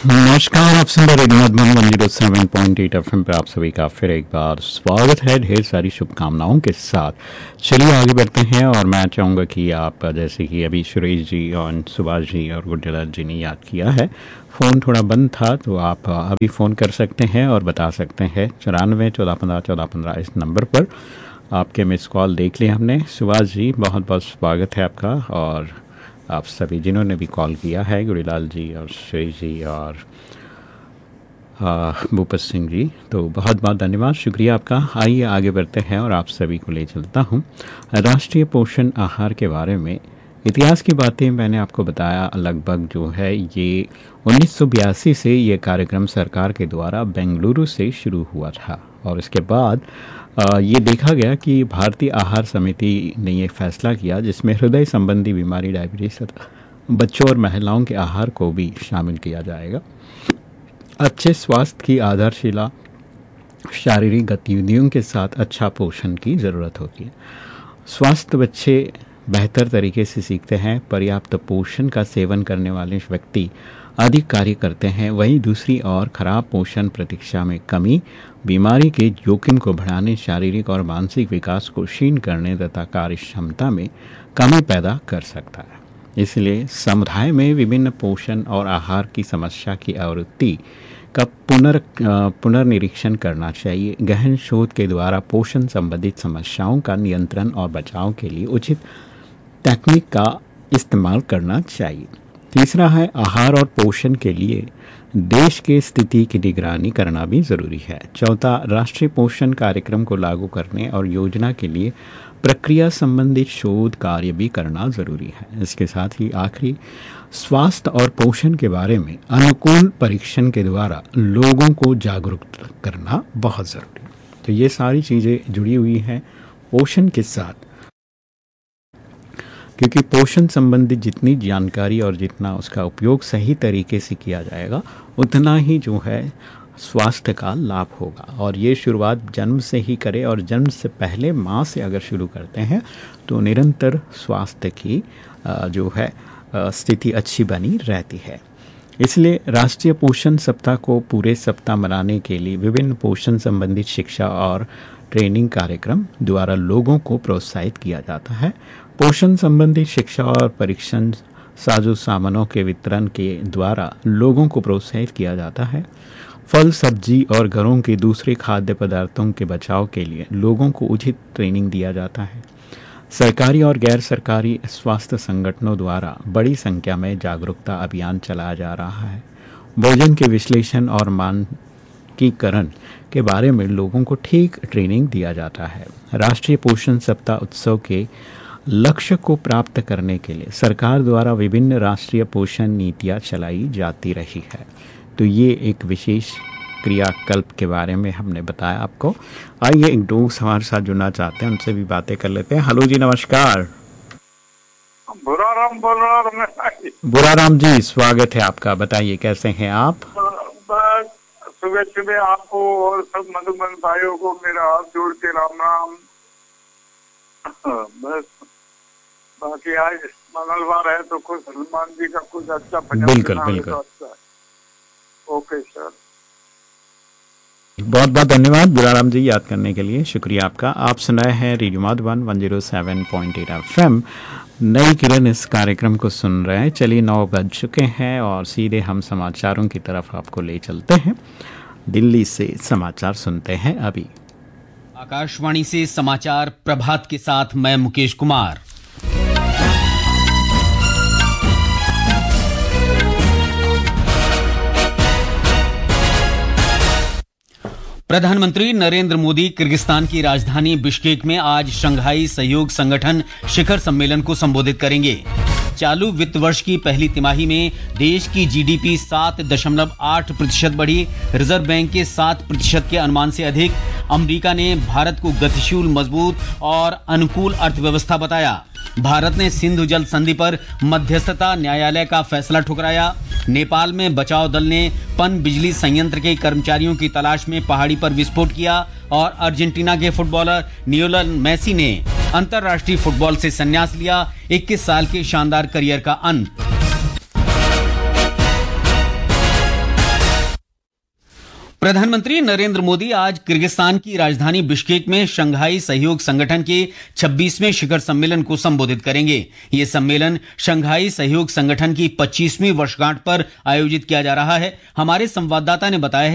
नमस्कार, आप सुन रहे रेडियो मधुबन 107.8 एफएम पे आप सभी का फिर एक बार स्वागत है ढेर सारी शुभकामनाओं के साथ। चलिए आगे बढ़ते हैं और मैं चाहूँगा कि आप जैसे कि अभी सुरेश जी और सुभाष जी और गुड्डेलाल जी ने याद किया है, फ़ोन थोड़ा बंद था तो आप अभी फ़ोन कर सकते हैं और बता सकते हैं 94 14 15 14 15 इस नंबर पर। आपके मिस कॉल देख लिए हमने। सुभाष जी बहुत बहुत स्वागत है आपका, और आप सभी जिन्होंने भी कॉल किया है, गुड़ीलाल जी और सुरेश जी और भूपत सिंह जी, तो बहुत बहुत धन्यवाद, शुक्रिया आपका। आइए आगे बढ़ते हैं और आप सभी को ले चलता हूँ राष्ट्रीय पोषण आहार के बारे में। इतिहास की बातें मैंने आपको बताया, लगभग जो है ये 1982 से ये कार्यक्रम सरकार के द्वारा बेंगलुरु से शुरू हुआ था, और इसके बाद ये देखा गया कि भारतीय आहार समिति ने ये फैसला किया जिसमें हृदय संबंधी बीमारी, डायबिटीज, बच्चों और महिलाओं के आहार को भी शामिल किया जाएगा। अच्छे स्वास्थ्य की आधारशिला शारीरिक गतिविधियों के साथ अच्छा पोषण की ज़रूरत होती है। स्वस्थ बच्चे बेहतर तरीके से सीखते हैं। पर्याप्त पोषण का सेवन करने वाले व्यक्ति अधिक कार्य करते हैं। वहीं दूसरी ओर खराब पोषण प्रतीक्षा में कमी, बीमारी के जोखिम को बढ़ाने, शारीरिक और मानसिक विकास को क्षीण करने तथा कार्य क्षमता में कमी पैदा कर सकता है। इसलिए समुदाय में विभिन्न पोषण और आहार की समस्या की आवृत्ति का पुनर्निरीक्षण करना चाहिए। गहन शोध के द्वारा पोषण संबंधित समस्याओं का नियंत्रण और बचाव के लिए उचित तकनीक का इस्तेमाल करना चाहिए। तीसरा है आहार और पोषण के लिए देश के स्थिति की निगरानी करना भी ज़रूरी है। चौथा, राष्ट्रीय पोषण कार्यक्रम को लागू करने और योजना के लिए प्रक्रिया संबंधित शोध कार्य भी करना ज़रूरी है। इसके साथ ही आखिरी, स्वास्थ्य और पोषण के बारे में अनुकूल परीक्षण के द्वारा लोगों को जागरूक करना बहुत ज़रूरी है। तो ये सारी चीज़ें जुड़ी हुई हैं पोषण के साथ, क्योंकि पोषण संबंधित जितनी जानकारी और जितना उसका उपयोग सही तरीके से किया जाएगा उतना ही जो है स्वास्थ्य का लाभ होगा। और ये शुरुआत जन्म से ही करें, और जन्म से पहले माँ से अगर शुरू करते हैं तो निरंतर स्वास्थ्य की जो है स्थिति अच्छी बनी रहती है। इसलिए राष्ट्रीय पोषण सप्ताह को पूरे सप्ताह मनाने के लिए विभिन्न पोषण संबंधित शिक्षा और ट्रेनिंग कार्यक्रम द्वारा लोगों को प्रोत्साहित किया जाता है। पोषण संबंधी शिक्षा और परीक्षण साजो सामानों के वितरण के द्वारा लोगों को प्रोत्साहित किया जाता है। फल, सब्जी और घरों के दूसरे खाद्य पदार्थों के बचाव के लिए लोगों को उचित ट्रेनिंग दिया जाता है। सरकारी और गैर सरकारी स्वास्थ्य संगठनों द्वारा बड़ी संख्या में जागरूकता अभियान चलाया जा रहा है। भोजन के विश्लेषण और मानकीकरण के बारे में लोगों को ठीक ट्रेनिंग दिया जाता है। राष्ट्रीय पोषण सप्ताह उत्सव के लक्ष्य को प्राप्त करने के लिए सरकार द्वारा विभिन्न राष्ट्रीय पोषण नीतियाँ चलाई जाती रही है। तो ये एक विशेष क्रियाकल्प के बारे में हमने बताया आपको। आइए एक दो हमारे साथ जुड़ना चाहते हैं, उनसे भी बातें कर लेते हैं। हेलो जी, नमस्कार। बुराराम बोल रहा हूँ। बुराराम जी, स्वागत है आपका, बताइए कैसे हैं आप? बस सुबह सुबह आपको और सब मधुबन भाइयों को मेरा हाथ जोड़ के राम राम। बस बाकी आज मंगलवार है तो कुछ हनुमान जी का कुछ अच्छा भजन। बिल्कुल बिल्कुल। अच्छा, ओके सर। बहुत बहुत धन्यवाद बुराराम जी, याद करने के लिए शुक्रिया आपका। आप सुन रहे हैं रेडियो मधुबन 107.8 एफएम, नई किरण इस कार्यक्रम को सुन रहे हैं। चलिए 9 बज चुके हैं और सीधे हम समाचारों की तरफ आपको ले चलते हैं। दिल्ली से समाचार सुनते हैं अभी। आकाशवाणी से समाचार प्रभात के साथ मैं मुकेश कुमार। प्रधानमंत्री नरेंद्र मोदी किर्गिस्तान की राजधानी बिश्केक में आज शंघाई सहयोग संगठन शिखर सम्मेलन को संबोधित करेंगे। चालू वित्त वर्ष की पहली तिमाही में देश की जीडीपी 7.8% बढ़ी। रिजर्व बैंक के 7% के अनुमान से अधिक। अमेरिका ने भारत को गतिशील, मजबूत और अनुकूल अर्थव्यवस्था बताया। भारत ने सिंधु जल संधि पर मध्यस्थता न्यायालय का फैसला ठुकराया। नेपाल में बचाव दल ने पन बिजली संयंत्र के कर्मचारियों की तलाश में पहाड़ी पर विस्फोट किया। और अर्जेंटीना के फुटबॉलर लियोनेल मेसी ने अंतर्राष्ट्रीय फुटबॉल से संन्यास लिया। 21 साल के शानदार करियर का अंत। प्रधानमंत्री नरेंद्र मोदी आज किर्गिस्तान की राजधानी बिश्केक में शंघाई सहयोग संगठन के 26वें शिखर सम्मेलन को संबोधित करेंगे। ये सम्मेलन शंघाई सहयोग संगठन की 25वीं वर्षगांठ पर आयोजित किया जा रहा है। हमारे संवाददाता ने बताया है